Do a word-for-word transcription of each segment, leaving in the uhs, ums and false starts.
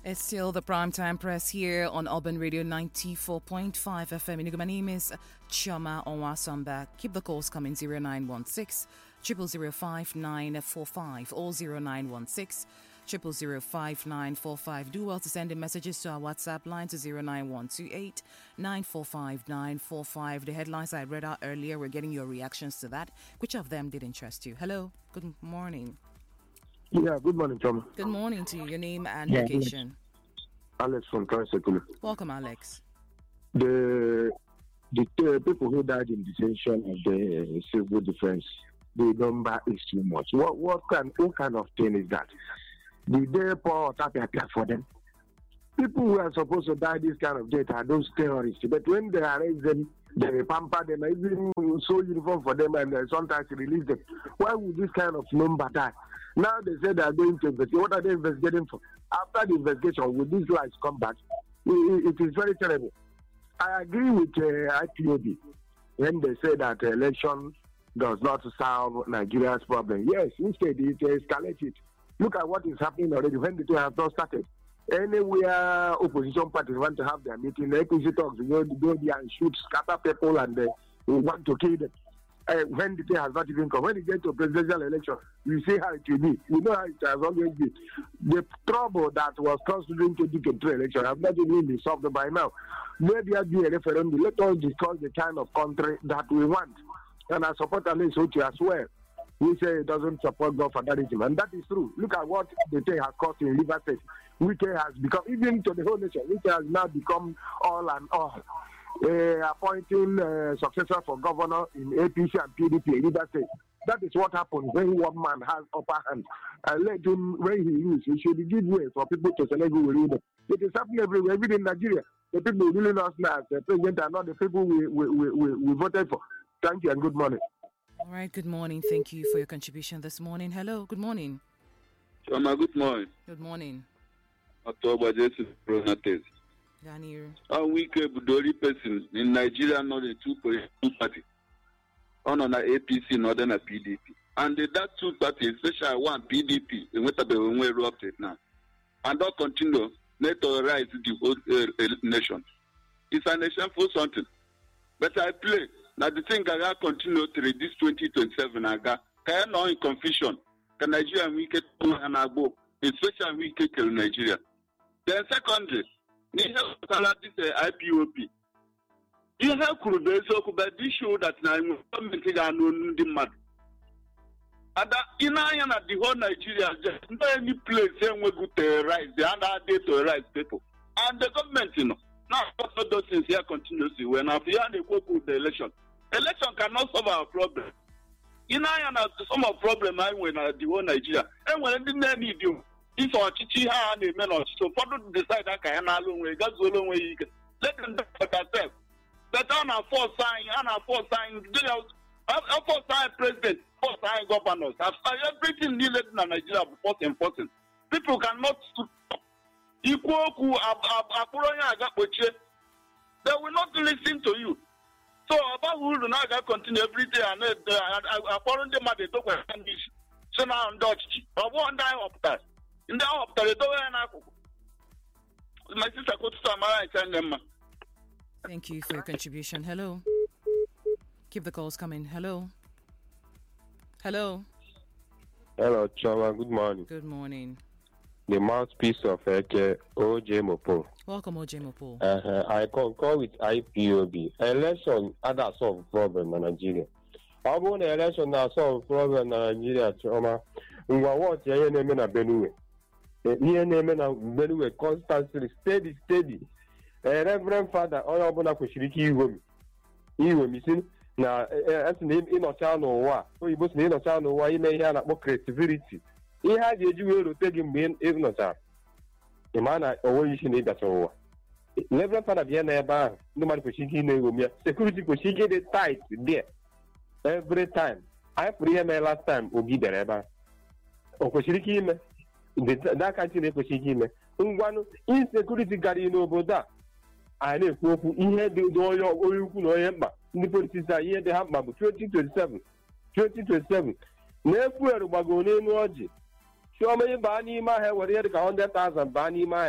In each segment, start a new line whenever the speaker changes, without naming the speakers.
It's still the Primetime Press here on Urban Radio ninety-four point five F M. My name is Choma Onwasamba. Keep the calls coming zero nine one six, zero zero zero five nine four five or zero nine one six, zero zero zero five nine four five. Do well to send in messages to our WhatsApp line to zero nine one two eight nine four five nine four five. The headlines I read out earlier, we're getting your reactions to that. Which of them did interest you? Hello, good morning.
Yeah, good morning, Tom.
Good morning to you. Your name and
Yeah,
location.
Alex from Transekulu.
Welcome, Alex.
The the uh, people who died in detention of the civil defense, the number is too much. What what kind what kind of thing is that? Did they pour tapia for them? People who are supposed to die this kind of death are those terrorists. But when they arrest them, they pamper them, even sew uniform for them, and uh, sometimes release them. Why would this kind of number die? Now they say they are going to investigate. What are they investigating for? After the investigation, will these lives come back? It, it is very terrible. I agree with uh, I P O B when they say that uh, election does not solve Nigeria's problem. Yes, instead it escalates it. Look at what is happening already when the two have not started. Anywhere opposition parties want to have their meeting, the A P C talks, you know, they go there and shoot, scatter people, and uh, want to kill them. Uh, when the day has not even come, when you get to a presidential election, you see how it will be. You know how it has always been. The trouble that was caused during the twenty twenty-three election has not even been solved by now. Maybe there be a referendum. Let us discuss the kind of country that we want. And I support Alex Ochi as well. We say it doesn't support God federalism, and that is true. Look at what the thing has caused in River State. Wike has become, even to the whole nation, Wike has now become all and all. Uh, appointing uh, successor for governor in A P C and P D P in River State. That is what happens when one man has upper hand. And let him, when he lose, he should give way for people to select who will lead them. It is happening everywhere, even in Nigeria. The people ruling us now as the president are not the people we, we, we, we, we voted for. Thank you and good morning.
All right, good morning. Thank you for your contribution this morning. Hello, good morning.
Choma, good morning.
Good morning.
October Jesus Pronates.
Daniel.
A week Budori person in Nigeria, not a two party. On an A P C, not on a P D P. And the, that two parties, especially one P D P, in what they were erupted now. And that continue, let terrorize the whole uh, nation. It's a nation for something. But I play. Now the thing I continue to this twenty twenty-seven, I got can not in confusion. Can Nigeria we get and I go, especially we get Nigeria. Then secondly, you have this I P O B. You have Kurube, so but this show that now government is unknown the mad. And in Ayana, the whole Nigeria, just no any place saying we go terrorize the other day terrorize people. And the government, you know, now also those things here continuously. When after they go to the election, election cannot solve our problem. In Ayana, some of problem I when the whole Nigeria, and when they didn't need you. If our chichi ha and men or so, for to decide that kind of long way, that's the long way you can let them do for themselves. But on a four sign, on a four sign, a four sign president, four sign governors, everything needed in Nigeria before enforcing. People cannot equal who they will not listen to you. So about who do not continue every day and according to my talk with English. So now I'm Dutch. I won't die of that. In the hope that my sister goes to Samara and send them.
Thank you for your contribution. Hello. Keep the calls coming. Hello. Hello.
Hello, Choma. Good morning.
Good morning.
The mouthpiece of Eke, O J Mopo.
Welcome, O J Mopo.
Uh-huh. I concur with I P O B. Election had a solve problem in Nigeria. How about the election that solve problem in Nigeria, Choma? We want to hear them in a Benue. Ihe na-eme na Benue constantly steady steady. Reverend Father onye ọbụla kwesịrị ike iwomi iwomi si na esi na ịnọcha n'ụwa oyibo si na ịnọcha n'ụwa ime ihe a na-akpọ creativity. Ihe a ji eji wee rote gị mgbe ị nọchara ịma na onwe isi na ịbịacha ụwa. Reverend Father bịa n'ebe ahụ ndị mmadụ kwesịrị ike na-ewomi ya. Security kwesịrị ike dị tight there every time. Anyị pụrụ ihe mee last time Obi bịara ebe ahụ. O kwesịrị ike ime that country na-ekwesịghị ike ime ngwanụ insecurity gara n'obodo a anyị na-ekwu okwu ihe dị onye onye ukwu na onye mkpa ndị politiks a ihe dị ha mkpa bụ twenty twenty-seven na-efu eru gbagoro n'elu ọjị Chioma baa n'ime ahịa were ihe dị ka one hundred thousand baa n'ime ahịa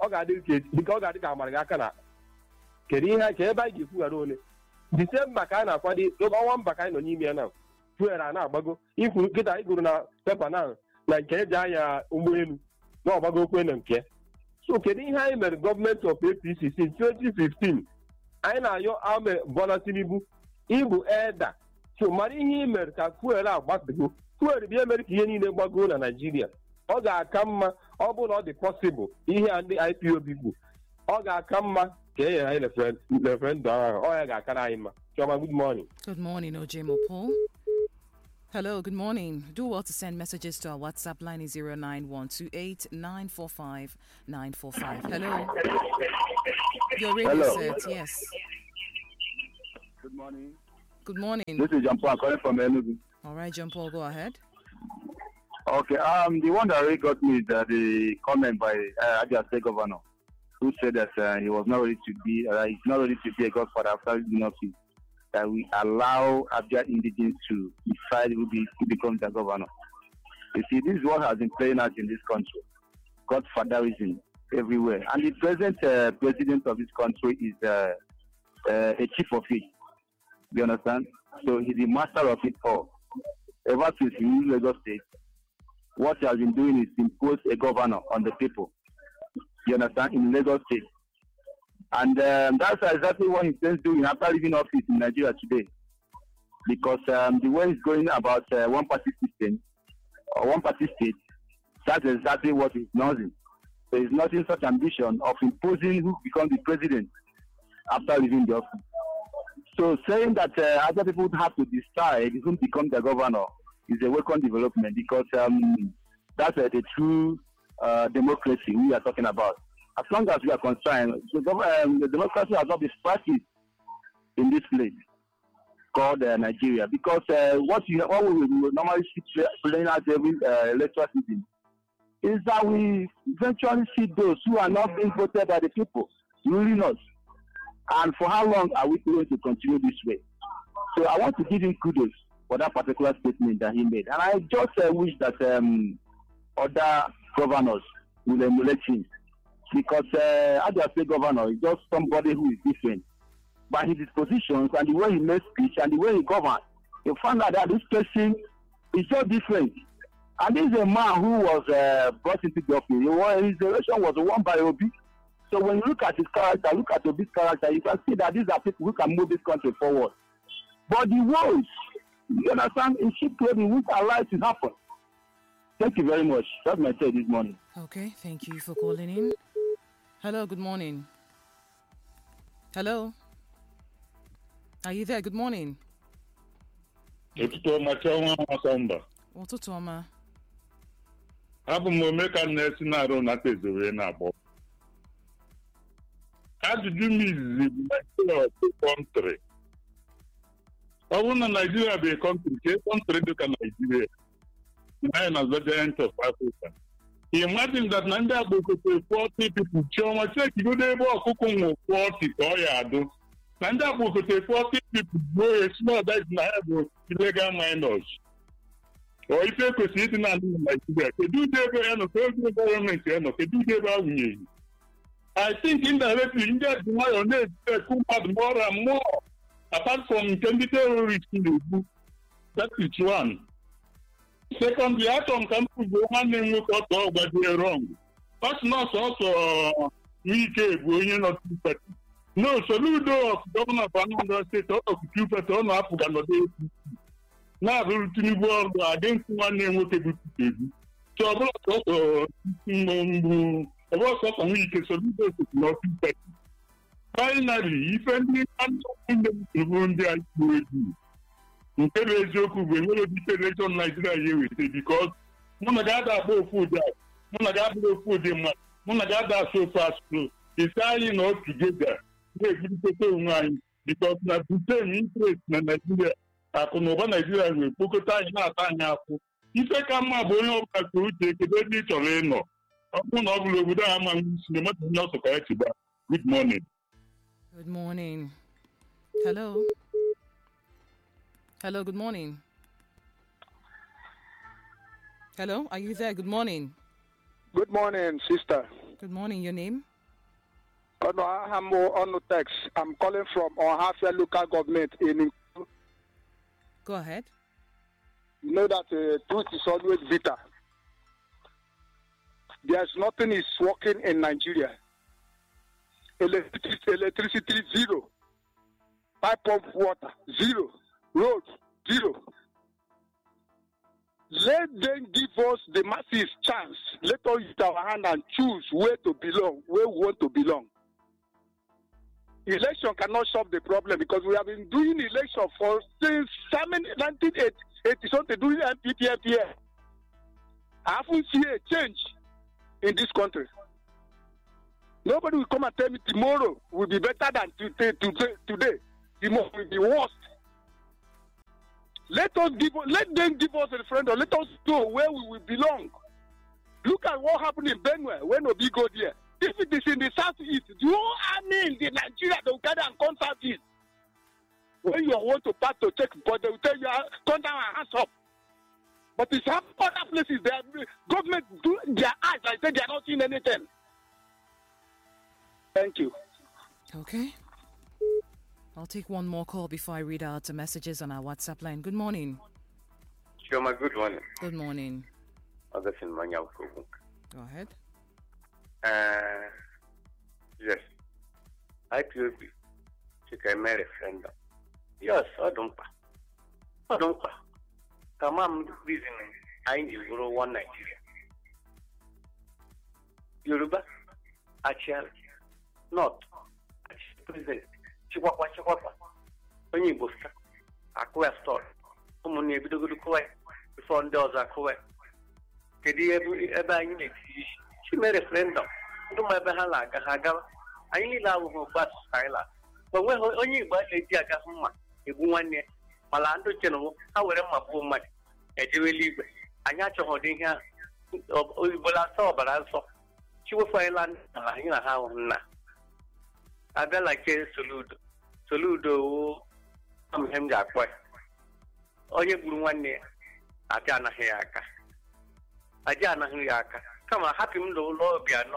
ọ ga-adị dịka ọ ga-adị ka amara gị aka na kedu ihe ka ebe anyị ga-efughara ole disemba ka a na-akwado ọnwa mba ka anyị nọ n'ime ya na fuel a na-agbago ikwuru nkịta ịgụrụ na pepa na na nke eji anya ụgbọelu na ọgbagokwe na nke so kedu ihe anyị mere gọọmenti of A P C since twenty fifteen anyị na-ayọ ame Bola Tinubu ịbụ eda so mara ihe ị mere ka fuel a gbatago fuel bụ ihe mere ka ihe niile gbagoo na Naịjirịa ọ ga-aka mma ọ bụrụ na ọ dị pọsịbụl ihe a ndị I P O B bụ ọ ga-aka mma ka e nyere anyị referendum ahụ ọ ya ga-akara anyị mma. Chioma, good morning.
Good morning, O J Mopol. Hello, good morning. Do well to send messages to our WhatsApp line is zero nine one two eight nine four five nine four five. Hello. Your radio
Hello.
set, yes.
Good morning.
Good morning.
This is John Paul calling from Enugu.
All right, John Paul, go ahead.
Okay, um, the one that really got me is uh, the comment by uh, Abia State Governor, who said that uh, he was not ready to be, uh, he's not ready to be a godfather after leaving office. That we allow Abia indigents to decide who, be, who becomes the governor. You see, this is what has been playing out in this country. Godfatherism everywhere. And the present uh, president of this country is uh, uh, a chief of it. You understand? So he's the master of it all. Ever since he used Lagos State, what he has been doing is impose a governor on the people. You understand? In Lagos State. And um, that's exactly what he's doing after leaving office in Nigeria today. Because um, the way he's going about uh, one party system or one party state, that's exactly what he's nothing. There is nothing such ambition of imposing who becomes the president after leaving the office. So saying that uh, other people have to decide who becomes the governor is a welcome development because um, that's uh, the true uh, democracy we are talking about. As long as we are concerned, the, um, the democracy has not been practiced in this place called uh, Nigeria. Because uh, what, you, what we will normally see playing out every uh, electoral season is that we eventually see those who are not being voted by the people ruling us. And for how long are we going to continue this way? So I want to give him kudos for that particular statement that he made. And I just uh, wish that um, other governors will emulate him. Because uh, Abia State Governor is just somebody who is different. By his dispositions and the way he makes speech and the way he governs, you find out that this person is so different. And this is a man who was uh, brought into the office. His election was won by Obi. So when you look at his character, look at Obi's character, you can see that these are people who can move this country forward. But the woes, you understand, in sheep clothing, which are allowed to happen. Thank you very much. That's my say this morning.
Okay, thank you for calling in. Hello, good morning. Hello. Are you there? Good morning.
Ụtụtụ ọma Chioma Masamba.
Ụtụtụ ọma.
Abụ m Omeka na-esi na-arụ na tezore na-agbọ. Ajụjụ m izizi bụ Nigeria bụ kọntrị. Ọ bụrụ na Nigeria bụ kọntrị, ka kọntrị dị ka Nigeria, anyị na giant of Africa. Imagine that na ndị Agbokote forty people, Chioma chekigodo ebe ọkụkụ nwụ forty ka ọ ya adụ. Na ndị Agbokote forty people bụ small that na ha bụ illegal minors. Ọ ife kwesịrị ịdị na ndị Nigeria. Kedu ụdị ebe ya nọ, kedu gọọmenti ya nọ, kedu ụdị ebe awụnyeghị. I think indirectly, India is more than more and more. Apart from the terrorists in the book, that is one. Secondly, I don't come to go one name look at all, but they are wrong. That's not also me, you know, no, Saludo of Governor of another state of Cupid on African. Now, the world against one name with a good. So, I also about something we can solve not finally, if any in the room they are doing, in the joke, we will be election Nigeria with it because Monagada both food that Monagada food in Monagada so fast. It's dying all together. They because na the same interest in Nigeria. Akonova Nigeria will book a time not time. If I come up, we will have to take a bit of rain. Good morning.
Good morning. Hello. Hello, good morning. Hello, are you there? Good morning.
Good morning, sister.
Good morning, your name?
Ono Ahamo Onotex. I'm calling from Ohafia local government in.
Go ahead.
You know that uh, truth is always bitter. There's nothing is working in Nigeria. Electricity, electricity zero. Pipe of water zero. Road zero. Let them give us the masses chance. Let us use our hand and choose where to belong, where we want to belong. Election cannot solve the problem because we have been doing election for since nineteen eighty something, doing M P P M P F. I haven't seen a change in this country. Nobody will come and tell me tomorrow will be better than today. Today, today. Tomorrow will be worse. Let us give, let them give us a referendum. Let us know where we will belong. Look at what happened in Benue when Obi go there. If it is in the southeast, you army in the Nigeria they will gather and come southeast. When you want to pass to check, but they will tell you, come down and hands up. But it's other places, the government do their eyes, I said they are not seeing anything. Thank you.
Okay. I'll take one more call before I read out the messages on our WhatsApp line. Good morning.
Shoma, good morning.
Good morning.
Augustine Manyao.
Go ahead.
Uh, yes. I P O B. Chika may referendum. Yes, I don't. I don't. Come on, reason I need to one Nigeria. Yoruba, Achal, North, President, Chihuahua, Chihuahua, Only Busta, Aqua Store, Omuni Bidukuai, before those are correct. Kedi ever in it, she made a friend of. Do my Bahala, Gahaga, I need love of Bas Skyla. But when only by Lady Agahuma, if one year, Malando General, however, my poor money, and you will leave. I got your holding her of Ubola saw, but also she will find land in a house. I bet like a salute, salute, some him that way. Oh, you blew one year. I can't hear. I can't hear. Come on, happy window, Lord Piano,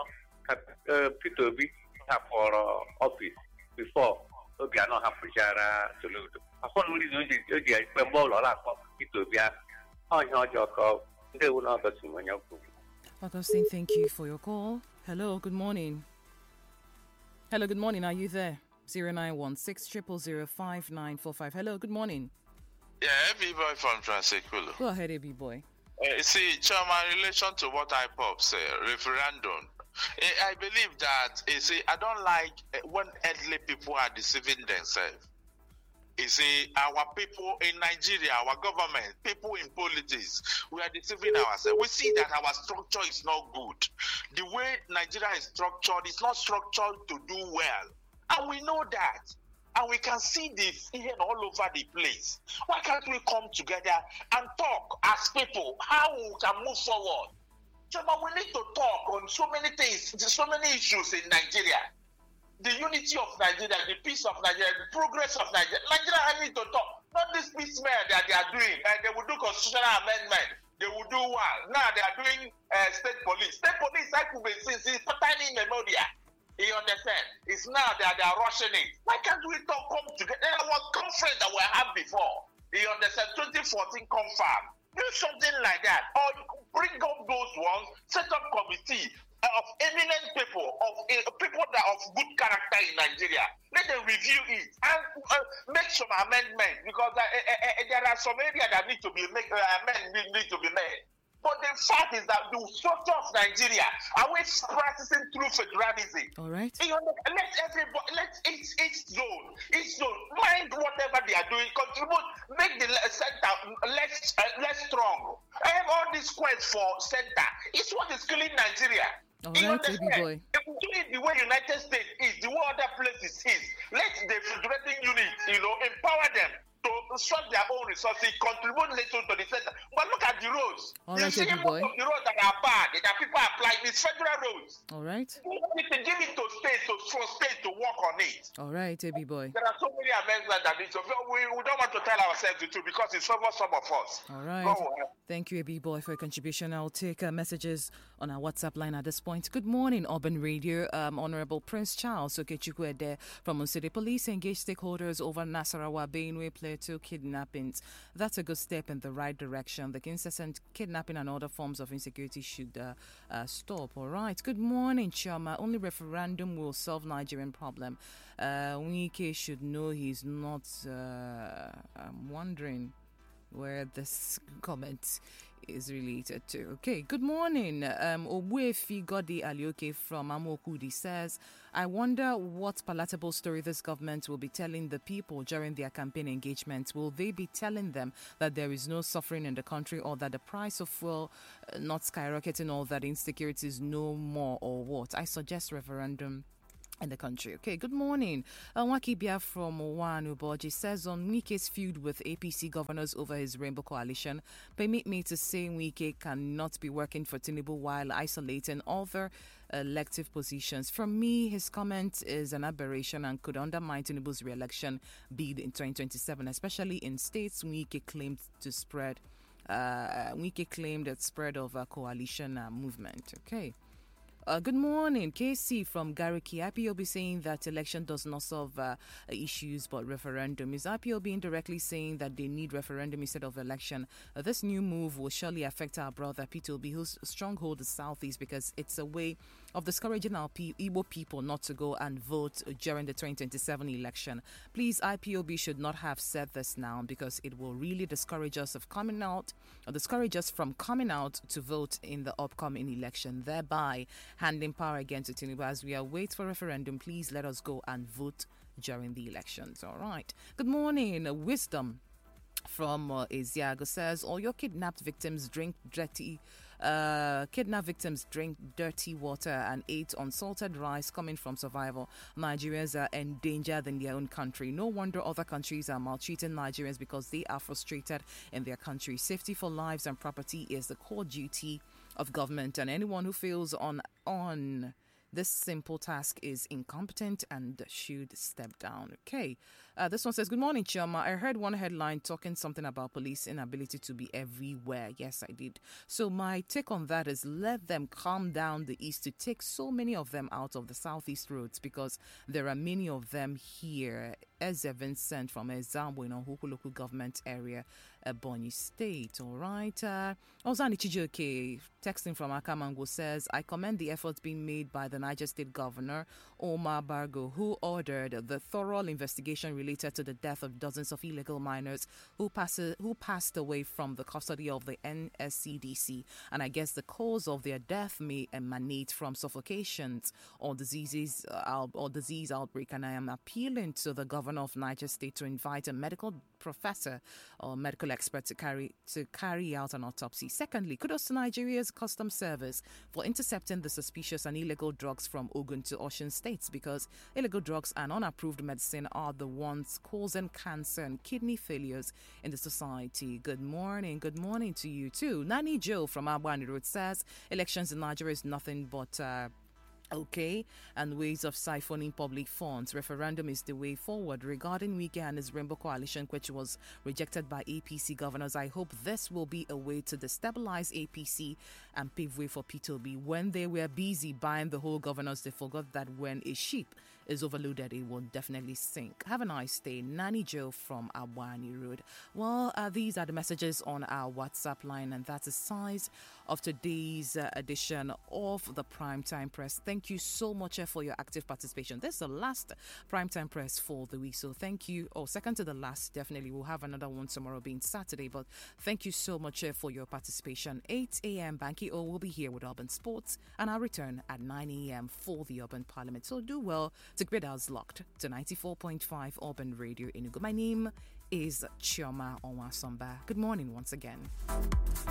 Peter B. for office before Piano have to share salute. I want to do it when ball or lack of Peter B. I know your call. They will not see when you're cooking.
Augustine, thank you for your call. Hello, good morning. Hello, good morning. Are you there? zero nine one six, zero zero zero, five nine four five. Hello, good morning.
Yeah, A B boy from Transequilo.
Go ahead, A B boy.
Uh, see, Chama, in relation to what I pop say, referendum. I believe that, you see, I don't like when elderly people are deceiving themselves. You see, our people in Nigeria, our government, people in politics, we are deceiving ourselves. We see that our structure is not good. The way Nigeria is structured is not structured to do well. And we know that. And we can see the fear all over the place. Why can't we come together and talk as people how we can move forward? So, but we need to talk on so many things, so many issues in Nigeria. The unity of Nigeria, the peace of Nigeria, the progress of Nigeria. Nigeria need to talk. Not this piecemeal that they are doing. And they will do constitutional amendment. They will do one. Now they are doing uh, state police. State police, I could be since it's tiny memoria. You understand? It's now that they are rushing it. Why can't we talk, come together? Our conference that we had before. You understand? twenty fourteen confirm. Do something like that. Or bring up those ones, set up committee of eminent people, of uh, people that are of good character in Nigeria. Let them review it and uh, make some amendments because uh, uh, uh, there are some areas that need to be made, uh, amendments need to be made. But the fact is that the structure of Nigeria, are we practicing through federalism?
All right.
You know, let everybody, let each, each zone, each zone, mind whatever they are doing, contribute, make the center less uh, less strong. I have all these quests for center. It's what is killing Nigeria.
All
you
right, baby boy.
If we do it the way United States is, the way other places is, let the federating unit, you know, empower them to solve their own resources, contribute little to the center. But look at the roads.
All
you
right,
see
baby
most
boy.
of the roads that are bad, that people are applying, it's federal roads.
All right.
We need to give it to states, to for states to work on it.
All right, A B boy.
There are so many amendments that need to, we, we don't want to tell ourselves the truth because it's favors some of us.
All right.
Go ahead.
Thank you, A B boy, for your contribution. I'll take uh, messages on our WhatsApp line at this point. Good morning, Urban Radio. Um, Honorable Prince Charles Okechukwu from Unsidi Police engaged stakeholders over Nasarawa Benue Plateau kidnappings. That's a good step in the right direction. The incessant kidnapping and other forms of insecurity should uh, uh, stop. All right. Good morning, Chama. Only referendum will solve Nigerian problem. Uh, Wike should know he's not. Uh, I'm wondering where this comment is related to. Okay, good morning. Um, Owefi Godi Alioke from Amokudi says, I wonder what palatable story this government will be telling the people during their campaign engagements. Will they be telling them that there is no suffering in the country, or that the price of fuel uh, not skyrocketing, or that insecurity is no more, or what? I suggest referendum in the country. Okay, good morning. Uh, Wakibia from Wanu Boji says on Wike's feud with A P C governors over his Rainbow Coalition, permit me to say Wike cannot be working for Tinubu while isolating other elective positions. From me, his comment is an aberration and could undermine Tinubu's re-election bid in twenty twenty-seven, especially in states Wike claimed to spread. Uh, Wike claimed that spread of a coalition uh, movement. Okay. Uh, good morning, K C from Gariki. I P O B saying that election does not solve uh, issues but referendum. Is I P O B indirectly saying that they need referendum instead of election? Uh, this new move will surely affect our brother Peter Obi, whose stronghold is Southeast, because it's a way of discouraging our P- Igbo people not to go and vote during the twenty twenty-seven election. Please, I P O B should not have said this now, because it will really discourage us of coming out, or discourage us from coming out to vote in the upcoming election, thereby handing power again to Tinubu. As we await for referendum, please let us go and vote during the elections. All right. Good morning. Wisdom from uh, Eziago says, all your kidnapped victims drink dirty uh, kidnapped victims drink dirty water and eat unsalted rice coming from survival. Nigerians are endangered in their own country. No wonder other countries are maltreating Nigerians, because they are frustrated in their country. Safety for lives and property is the core duty of government, and anyone who fails on on this simple task is incompetent and should step down. Okay. Uh, this one says, good morning, Chioma. I heard one headline talking something about police inability to be everywhere. Yes, I did. So my take on that is, let them calm down the east to take so many of them out of the southeast roads, because there are many of them here. Eze Vincent from Ezambo in Ohuku local government area, Ebonyi State. All right. Uh, Ozani Chijoke, texting from Akamango, says, I commend the efforts being made by the Niger State Governor, Omar Bargo, who ordered the thorough investigation related to the death of dozens of illegal miners who, pass, who passed away from the custody of the N S C D C. And I guess the cause of their death may emanate from suffocations or diseases uh, or disease outbreak. And I am appealing to the governor of Niger State to invite a medical professor or medical expert to carry to carry out an autopsy. Secondly, kudos to Nigeria's Customs Service for intercepting the suspicious and illegal drugs from Ogun to Osun states, because illegal drugs and unapproved medicine are the ones causing cancer and kidney failures in the society. Good morning. Good morning to you too. Nani Joe from Abwani Road says elections in Nigeria is nothing but uh, okay, and ways of siphoning public funds. Referendum is the way forward. Regarding Wike and his Rainbow Coalition, which was rejected by A P C governors, I hope this will be a way to destabilize A P C and pave way for P two B. When they were busy buying the whole governors, they forgot that when a sheep is overloaded, it will definitely sink. Have a nice day. Nani Joe from Abwani Road. Well, uh, these are the messages on our WhatsApp line, and that's the size of today's uh, edition of the Primetime Press. Thank you so much uh, for your active participation. This is the last Primetime Press for the week, so thank you. Oh, second to the last, definitely. We'll have another one tomorrow being Saturday, but thank you so much uh, for your participation. eight a.m. Banky O will be here with Urban Sports, and I'll return at nine a.m. for the Urban Parliament. So do well to get us locked to ninety-four point five Urban Radio Enugu. My name is Chioma Onwasomba. Good morning once again.